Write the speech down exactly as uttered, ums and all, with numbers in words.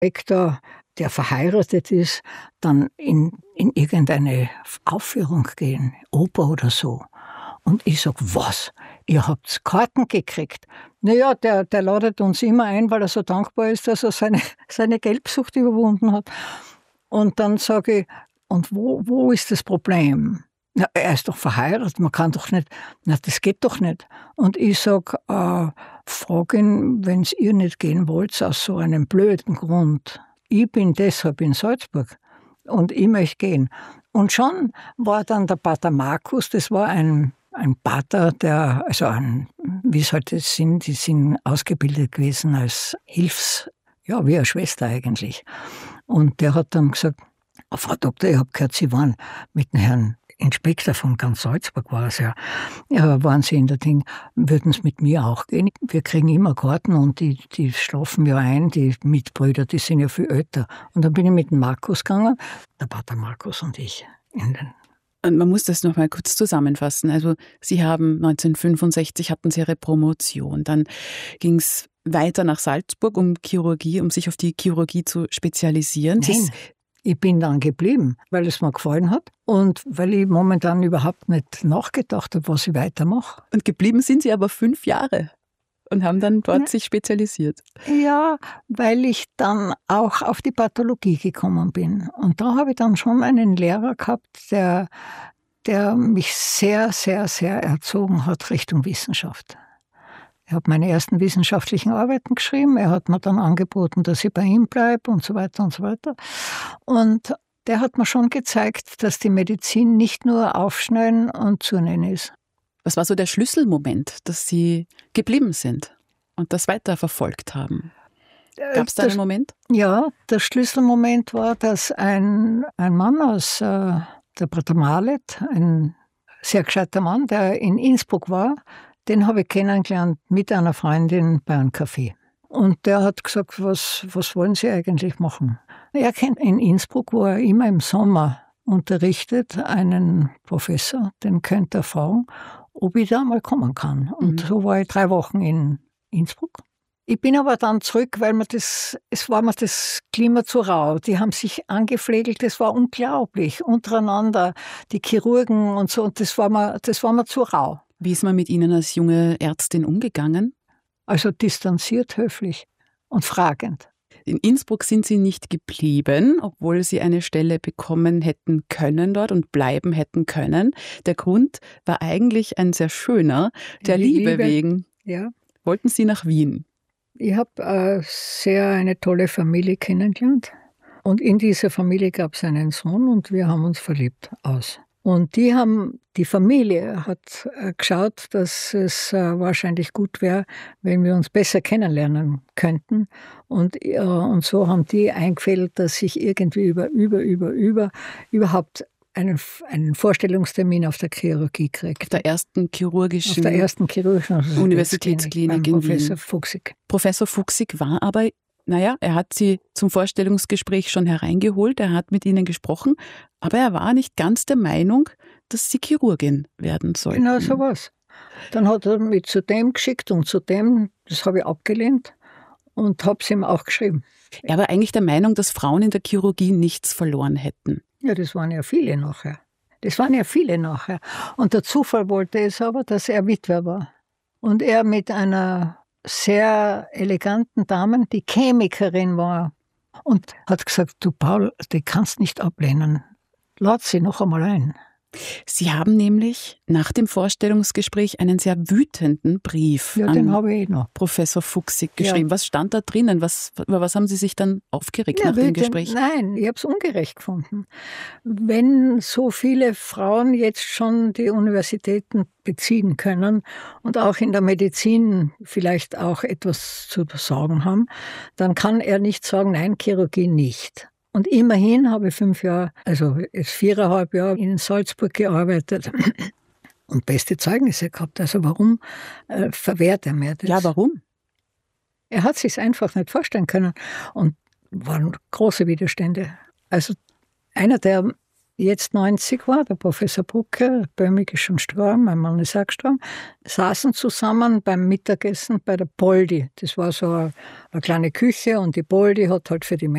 Hector, der verheiratet ist, dann in, in irgendeine Aufführung gehen, Oper oder so. Und ich sag, was? Ihr habt Karten gekriegt? Naja, der, der ladet uns immer ein, weil er so dankbar ist, dass er seine, seine Gelbsucht überwunden hat. Und dann sage ich, und wo, wo ist das Problem? Na, er ist doch verheiratet, man kann doch nicht, na, das geht doch nicht. Und ich sage, äh, frag ihn, wenn ihr nicht gehen wollt, aus so einem blöden Grund. Ich bin deshalb in Salzburg und ich möchte gehen. Und schon war dann der Pater Markus, das war ein, ein Pater, der, also ein, wie es halt sind, die sind ausgebildet gewesen als Hilfs-, ja, wie eine Schwester eigentlich. Und der hat dann gesagt, Frau Doktor, ich habe gehört, Sie waren mit dem Herrn Inspektor von ganz Salzburg, war es ja, ja, waren Sie in der Ding, würden Sie mit mir auch gehen? Wir kriegen immer Karten und die, die schlafen ja ein, die Mitbrüder, die sind ja viel älter. Und dann bin ich mit dem Markus gegangen, der Pater Markus und ich. In den Und man muss das noch mal kurz zusammenfassen. Also Sie haben neunzehnhundertfünfundsechzig hatten Sie Ihre Promotion, dann ging es weiter nach Salzburg, um Chirurgie, um sich auf die Chirurgie zu spezialisieren. Nein. Ich bin dann geblieben, weil es mir gefallen hat und weil ich momentan überhaupt nicht nachgedacht habe, was ich weitermache. Und geblieben sind Sie aber fünf Jahre und haben dann dort ja. sich spezialisiert. Ja, weil ich dann auch auf die Pathologie gekommen bin. Und da habe ich dann schon einen Lehrer gehabt, der, der mich sehr, sehr, sehr erzogen hat Richtung Wissenschaft. Ich habe meine ersten wissenschaftlichen Arbeiten geschrieben. Er hat mir dann angeboten, dass ich bei ihm bleibe und so weiter und so weiter. Und der hat mir schon gezeigt, dass die Medizin nicht nur aufschneiden und zunehmen ist. Was war so der Schlüsselmoment, dass Sie geblieben sind und das weiterverfolgt haben? Gab es da einen Moment? Ja, der Schlüsselmoment war, dass ein, ein Mann aus äh, der Pater Marlet, ein sehr gescheiter Mann, der in Innsbruck war, den habe ich kennengelernt mit einer Freundin bei einem Café. Und der hat gesagt, was, was wollen Sie eigentlich machen? Er kennt in Innsbruck, wo er immer im Sommer unterrichtet, einen Professor, den könnte er fragen, ob ich da mal kommen kann. Und mhm. so war ich drei Wochen in Innsbruck. Ich bin aber dann zurück, weil mir das, es war mir das Klima zu rau. Die haben sich angepflegelt, das war unglaublich, untereinander, die Chirurgen und so, und das war mir, das war mir zu rau. Wie ist man mit Ihnen als junge Ärztin umgegangen? Also distanziert, höflich und fragend. In Innsbruck sind Sie nicht geblieben, obwohl Sie eine Stelle bekommen hätten können dort und bleiben hätten können. Der Grund war eigentlich ein sehr schöner, der Liebe, Liebe wegen. Ja. Wollten Sie nach Wien? Ich habe äh, sehr eine tolle Familie kennengelernt. Und in dieser Familie gab es einen Sohn und wir haben uns verliebt aus. Und die haben, die Familie hat äh, geschaut, dass es äh, wahrscheinlich gut wäre, wenn wir uns besser kennenlernen könnten. Und, äh, und so haben die eingefädelt, dass ich irgendwie über, über, über, über überhaupt einen, einen Vorstellungstermin auf der Chirurgie kriege. Auf der ersten chirurgischen, auf der ersten chirurgischen Universitätsklinik in Professor Wien. Fuchsig. Professor Fuchsig war aber, naja, er hat Sie zum Vorstellungsgespräch schon hereingeholt, er hat mit Ihnen gesprochen, aber er war nicht ganz der Meinung, dass Sie Chirurgin werden sollten. Genau so was. Dann hat er mich zu dem geschickt und zu dem, das habe ich abgelehnt und habe es ihm auch geschrieben. Er war eigentlich der Meinung, dass Frauen in der Chirurgie nichts verloren hätten. Ja, das waren ja viele nachher. Das waren ja viele nachher. Und der Zufall wollte es aber, dass er Witwer war. Und er mit einer sehr eleganten Dame, die Chemikerin war, und hat gesagt, du Paul, die kannst nicht ablehnen. Lad sie noch einmal ein. Sie haben nämlich nach dem Vorstellungsgespräch einen sehr wütenden Brief ja, an den habe ich noch. Professor Fuchsig geschrieben. Ja. Was stand da drinnen? Was, über was haben Sie sich dann aufgeregt ja, nach dem wütend, Gespräch? Nein, ich habe es ungerecht gefunden. Wenn so viele Frauen jetzt schon die Universitäten beziehen können und auch in der Medizin vielleicht auch etwas zu sagen haben, dann kann er nicht sagen, nein, Chirurgie nicht. Und immerhin habe ich fünf Jahre, also jetzt viereinhalb Jahre in Salzburg gearbeitet und beste Zeugnisse gehabt. Also warum äh, verwehrt er mir das? Ja, warum? Er hat sich einfach nicht vorstellen können und waren große Widerstände. Also einer, der jetzt neunzig war, der Professor Brucke, Böhmig ist schon gestorben, mein Mann ist auch gestorben, saßen zusammen beim Mittagessen bei der Poldi. Das war so eine, eine kleine Küche und die Poldi hat halt für die